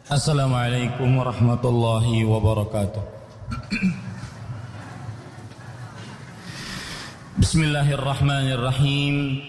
Assalamualaikum warahmatullahi wabarakatuh. Bismillahirrahmanirrahim.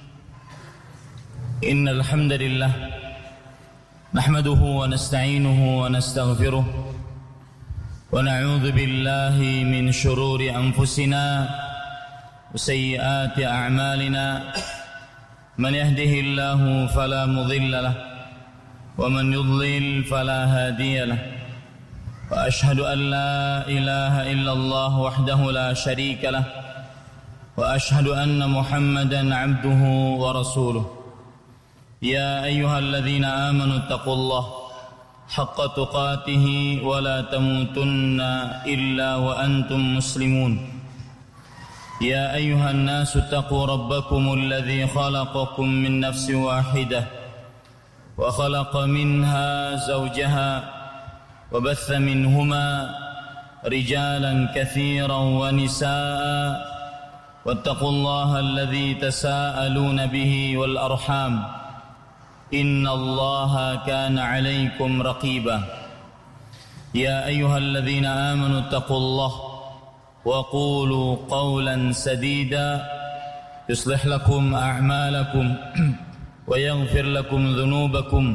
Innal hamdalillah nahmaduhu wa nasta'inuhu wa nastaghfiruh wa na'udzu billahi min shururi anfusina wa sayyiati a'malina. Man yahdihillahu fala mudilla lahu ومن يضلل فلا هادي له وأشهد أن لا إله إلا الله وحده لا شريك له وأشهد أن محمدا عبده ورسوله يا أيها الذين آمنوا اتقوا الله حق تقاته ولا تموتن إلا وأنتم مسلمون يا أيها الناس اتقوا ربكم الذي خلقكم من نفس واحدة وخلق منها زوجها وبث منهما رجالا كثيرا ونساء واتقوا الله الذي تساءلون به والأرحام إن الله كان عليكم رقيبا يا أيها الذين آمنوا اتقوا الله وقولوا قولا سديدا يصلح لكم أعمالكم ويغفر لكم ذنوبكم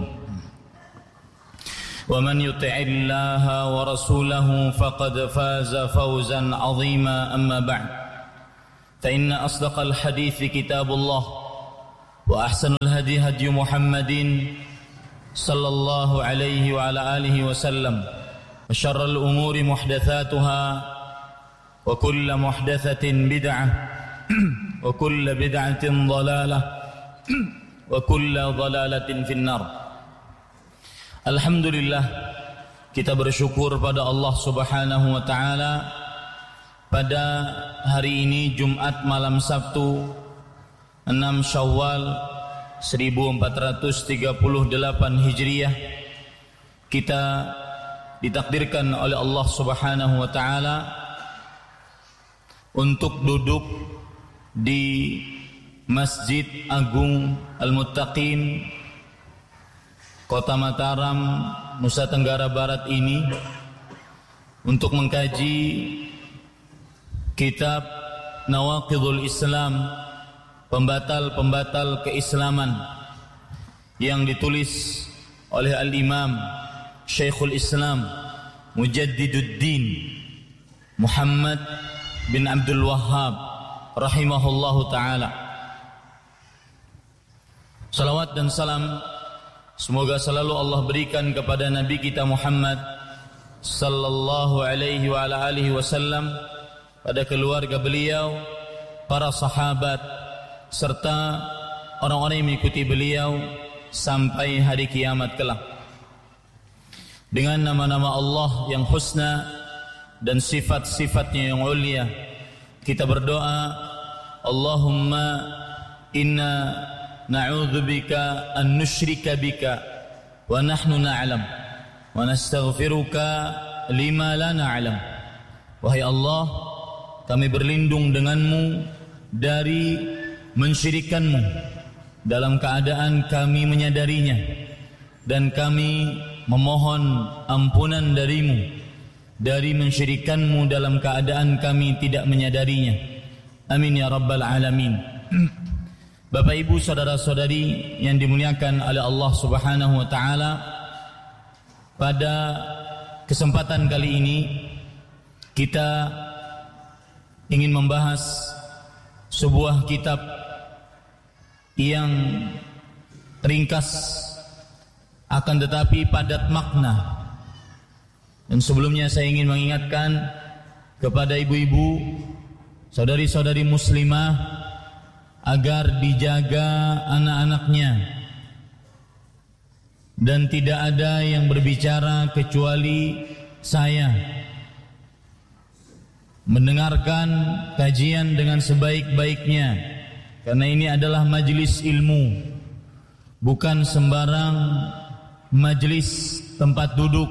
ومن يطع الله ورسوله فقد فاز فوزا عظيما أما بعد فإن أصدق الحديث كتاب الله وأحسن الهدي هدي محمد صلى الله عليه وعلى آله وسلم وشر الأمور محدثاتها وكل محدثة بدعة وكل بدعة ضلالة wa kullu dhalalatin finnar. Alhamdulillah, kita bersyukur pada Allah Subhanahu wa taala pada hari ini Jumat malam Sabtu 6 Syawal 1438 Hijriah, kita ditakdirkan oleh Allah Subhanahu wa taala untuk duduk di Masjid Agung Al-Muttaqin Kota Mataram, Nusa Tenggara Barat ini untuk mengkaji kitab Nawaqidul Islam, pembatal-pembatal keislaman, yang ditulis oleh Al-Imam Syekhul Islam Mujaddiduddin Muhammad bin Abdul Wahhab rahimahullahu ta'ala. Salawat dan salam semoga selalu Allah berikan kepada Nabi kita Muhammad sallallahu alaihi wa ala alihi wasallam, pada keluarga beliau, para sahabat, serta orang-orang yang mengikuti beliau sampai hari kiamat kelak. Dengan nama-nama Allah yang husna dan sifat-sifatnya yang ulia, kita berdoa, Allahumma inna na'udzubika an nusyrika bika wa nahnu na'lam wa nastaghfiruka lima la na'lam. Wahai Allah, kami berlindung denganmu dari mensyirikanmu dalam keadaan kami menyadarinya, dan kami memohon ampunan darimu dari mensyirikanmu dalam keadaan kami tidak menyadarinya. Amin ya rabbal alamin. Bapak Ibu, saudara-saudari yang dimuliakan oleh Allah Subhanahu wa taala, pada kesempatan kali ini kita ingin membahas sebuah kitab yang ringkas akan tetapi padat makna. Dan sebelumnya saya ingin mengingatkan kepada ibu-ibu, saudari-saudari muslimah, agar dijaga anak-anaknya dan tidak ada yang berbicara kecuali saya. Mendengarkan kajian dengan sebaik-baiknya, karena ini adalah majelis ilmu, bukan sembarang majelis tempat duduk.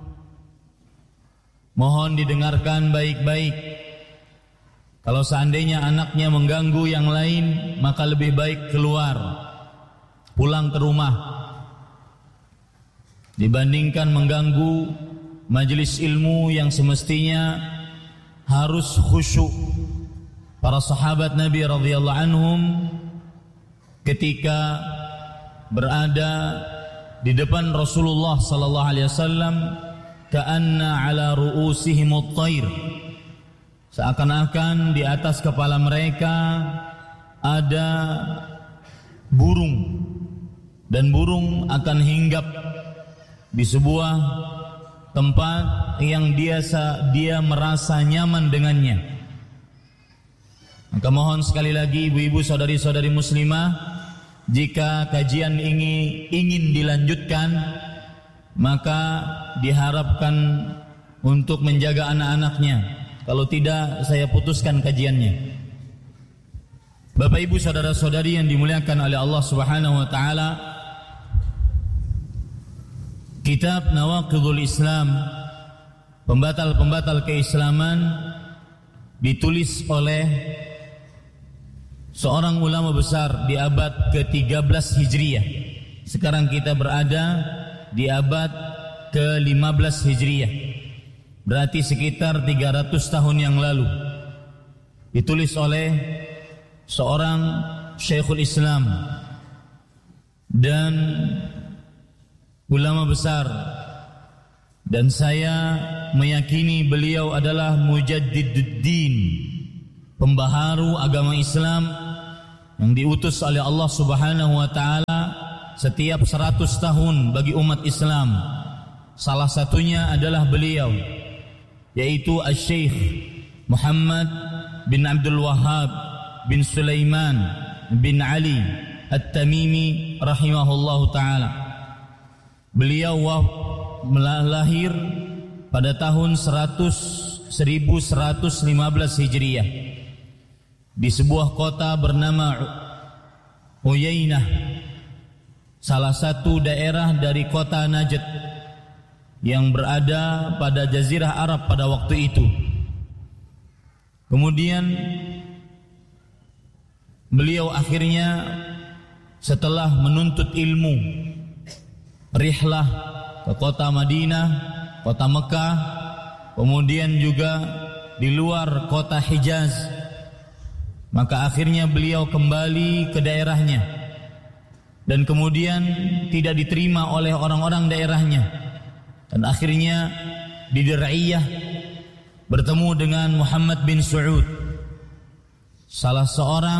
Mohon didengarkan baik-baik. Kalau seandainya anaknya mengganggu yang lain, maka lebih baik keluar, pulang ke rumah. dibandingkan mengganggu majelis ilmu yang semestinya harus khusyuk. Para sahabat Nabi radhiyallahu anhum ketika berada di depan Rasulullah sallallahu alaihi wasallam, ka'anna ala ru'usihimut thair, seakan-akan di atas kepala mereka ada burung, dan burung akan hinggap di sebuah tempat yang dia merasa nyaman dengannya. Maka mohon sekali lagi ibu-ibu, saudari-saudari muslimah, jika kajian ini ingin dilanjutkan, maka diharapkan untuk menjaga anak-anaknya. Kalau tidak, saya putuskan kajiannya. Bapak ibu saudara-saudari yang dimuliakan oleh Allah Subhanahu wa taala, kitab Nawaqidul Islam, pembatal-pembatal keislaman, ditulis oleh seorang ulama besar di abad ke-13 Hijriah. Sekarang kita berada di abad ke-15 Hijriah, berarti sekitar 300 tahun yang lalu. Ditulis oleh seorang Syekhul Islam dan ulama besar, dan saya meyakini beliau adalah mujaddiduddin, pembaharu agama Islam yang diutus oleh Allah Subhanahu wa taala setiap 100 tahun bagi umat Islam. Salah satunya adalah beliau, yaitu Asy-Syaikh Muhammad bin Abdul Wahhab bin Sulaiman bin Ali At-Tamimi rahimahullahu taala. Beliau lahir pada tahun 1115 Hijriah di sebuah kota bernama Uyainah, salah satu daerah dari kota Najd yang berada pada Jazirah Arab pada waktu itu. Kemudian beliau akhirnya setelah menuntut ilmu, rihlah ke kota Madinah, kota Mekah, kemudian juga di luar kota Hijaz. Maka akhirnya beliau kembali ke daerahnya, dan kemudian tidak diterima oleh orang-orang daerahnya, dan akhirnya di Dir'iyah bertemu dengan Muhammad bin Saud, salah seorang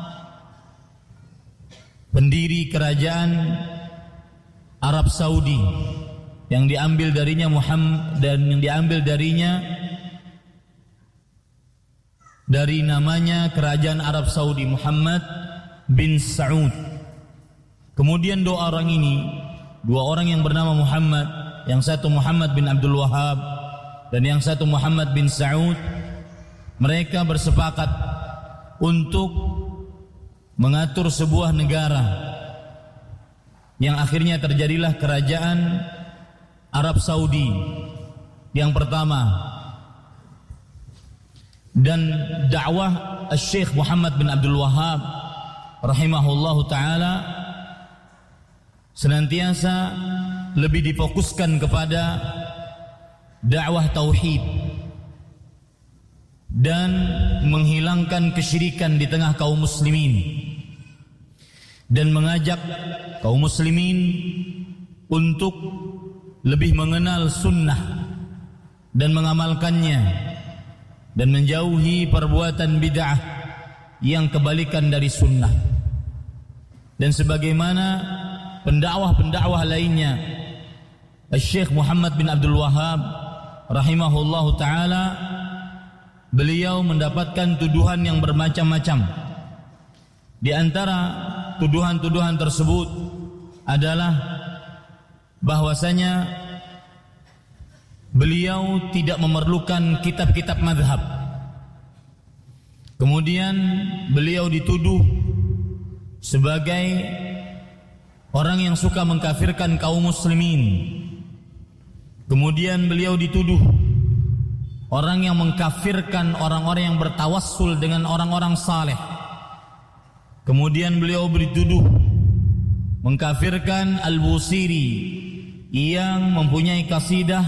pendiri kerajaan Arab Saudi, yang diambil darinya dari namanya kerajaan Arab Saudi, Muhammad bin Saud. Kemudian dua orang yang bernama Muhammad, yang satu Muhammad bin Abdul Wahhab dan yang satu Muhammad bin Saud, mereka bersepakat untuk mengatur sebuah negara, yang akhirnya terjadilah kerajaan Arab Saudi yang pertama. Dan dakwah Syekh Muhammad bin Abdul Wahhab rahimahullahu taala senantiasa lebih difokuskan kepada dakwah tauhid dan menghilangkan kesyirikan di tengah kaum muslimin, dan mengajak kaum muslimin untuk lebih mengenal sunnah dan mengamalkannya, dan menjauhi perbuatan bid'ah yang kebalikan dari sunnah. Dan sebagaimana pendakwah-pendakwah lainnya, Syekh Muhammad bin Abdul Wahhab rahimahullahu taala, beliau mendapatkan tuduhan yang bermacam-macam. Di antara tuduhan-tuduhan tersebut adalah bahwasanya beliau tidak memerlukan kitab-kitab mazhab. Kemudian beliau dituduh sebagai orang yang suka mengkafirkan kaum muslimin. Kemudian beliau dituduh orang yang mengkafirkan orang-orang yang bertawassul dengan orang-orang saleh. Kemudian beliau dituduh mengkafirkan Al-Busiri yang mempunyai kasidah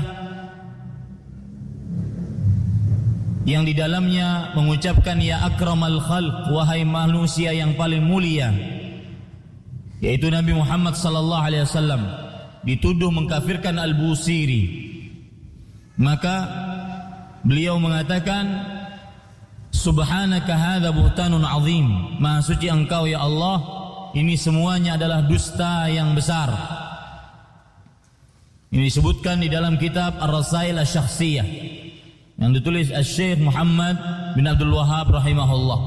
yang di dalamnya mengucapkan ya akramal khalq, wahai manusia yang paling mulia, yaitu Nabi Muhammad sallallahu alaihi wasallam, dituduh mengkafirkan Al-Busiri. Maka beliau mengatakan, subhanaka hadza buhtanun azim, maha suci engkau ya Allah, ini semuanya adalah dusta yang besar. Ini disebutkan di dalam kitab Ar-Rasail Asy-Syakhsiyah yang ditulis Asy-Syaikh Muhammad bin Abdul Wahhab rahimahullah.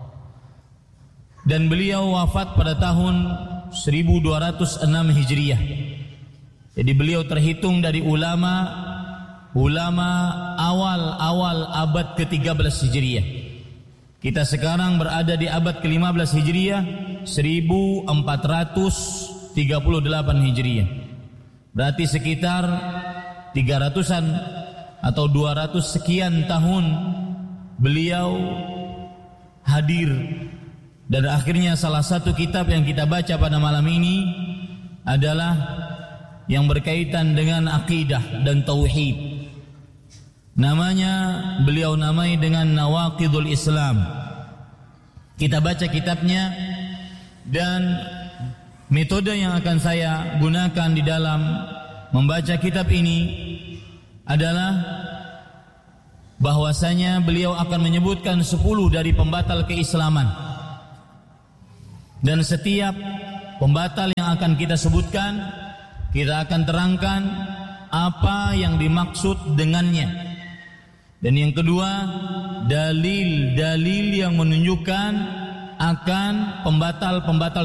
Dan beliau wafat pada tahun 1206 Hijriah. Jadi beliau terhitung dari ulama awal abad ke-13 Hijriah. Kita sekarang berada di abad ke-15 Hijriah, 1438 Hijriah. Berarti sekitar 300-an atau 200 sekian tahun beliau hadir. Dan akhirnya salah satu kitab yang kita baca pada malam ini adalah yang berkaitan dengan akidah dan tauhid. Namanya beliau namai dengan Nawaqidul Islam. Kita baca kitabnya, dan metode yang akan saya gunakan di dalam membaca kitab ini adalah bahwasanya beliau akan menyebutkan 10 dari pembatal keislaman. Dan setiap pembatal yang akan kita sebutkan, kita akan terangkan apa yang dimaksud dengannya. Dan yang kedua, dalil-dalil yang menunjukkan akan pembatal-pembatal